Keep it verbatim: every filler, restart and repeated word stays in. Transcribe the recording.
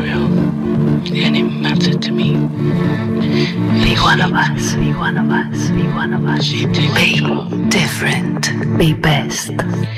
material, and it mattered to me. Be one of us, be one of us, be one of us. She takes Be control. different, be best.